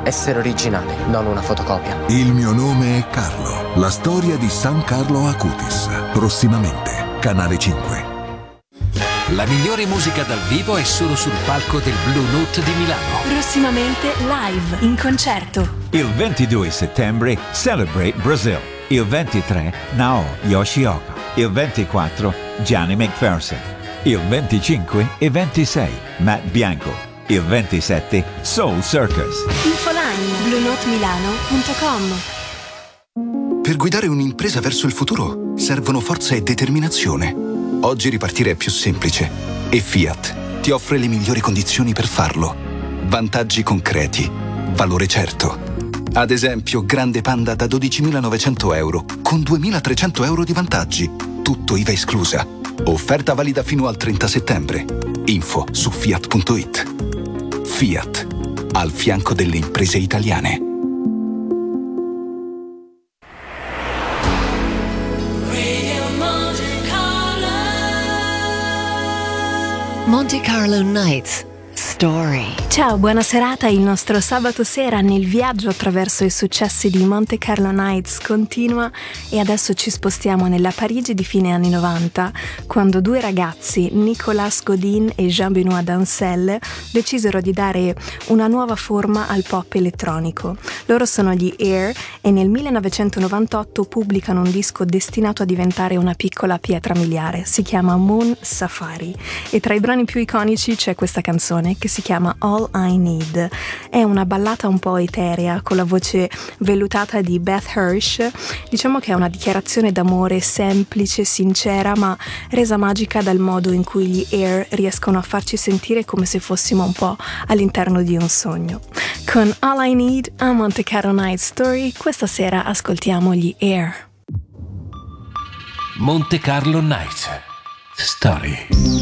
essere originale, non una fotocopia. Il mio nome è Carlo, la storia di San Carlo Acutis. Prossimamente, Canale 5. La migliore musica dal vivo è solo sul palco del Blue Note di Milano. Prossimamente live, in concerto. Il 22 settembre Celebrate Brazil. Il 23 Nao Yoshioka. Il 24 Gianni McPherson. Il 25 e 26 Matt Bianco. Il 27 Soul Circus. Infoline bluenotemilano.com. Per guidare un'impresa verso il futuro servono forza e determinazione. Oggi ripartire è più semplice e Fiat ti offre le migliori condizioni per farlo. Vantaggi concreti, valore certo. Ad esempio, Grande Panda da 12.900 euro con 2.300 euro di vantaggi. Tutto IVA esclusa. Offerta valida fino al 30 settembre. Info su fiat.it. Fiat, al fianco delle imprese italiane. Monte Carlo Nights Story. Ciao, buona serata. Il nostro sabato sera nel viaggio attraverso i successi di Monte Carlo Nights continua e adesso ci spostiamo nella Parigi di fine anni 90, quando due ragazzi, Nicolas Godin e Jean-Benoît Dansel, decisero di dare una nuova forma al pop elettronico. Loro sono gli Air e nel 1998 pubblicano un disco destinato a diventare una piccola pietra miliare. Si chiama Moon Safari e tra i brani più iconici c'è questa canzone che si chiama All I Need. È una ballata un po' eterea con la voce vellutata di Beth Hirsch. Diciamo che è una dichiarazione d'amore semplice, sincera, ma resa magica dal modo in cui gli Air riescono a farci sentire come se fossimo un po' all'interno di un sogno. Con All I Need a Monte Carlo Night Story questa sera ascoltiamo gli Air. Monte Carlo Night Story.